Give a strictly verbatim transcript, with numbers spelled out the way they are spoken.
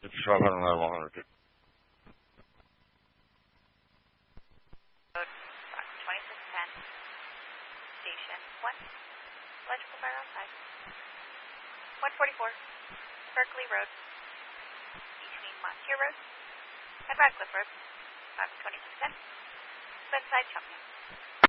fifty-five hundred, one hundred. twenty-six ten, station one, electrical fire outside. one forty-four, Berkeley Road, between Montier Road and Radcliffe Road, twenty-six ten, Bedside Champion.